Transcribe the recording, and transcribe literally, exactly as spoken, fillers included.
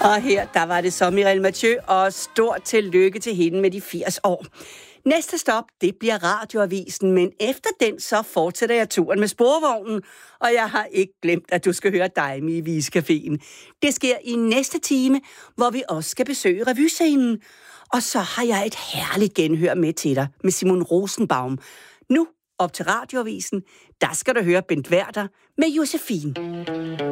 Og her, der var det så Mireille Mathieu, og stort tillykke til hende med de firs år. Næste stop, det bliver Radioavisen, men efter den, så fortsætter jeg turen med sporvognen, og jeg har ikke glemt, at du skal høre Daimi i Viscaféen. Det sker i næste time, hvor vi også skal besøge revyscenen. Og så har jeg et herligt genhør med til dig, med Simon Rosenbaum. Nu op til Radioavisen, der skal du høre Bent Werther med Josefine.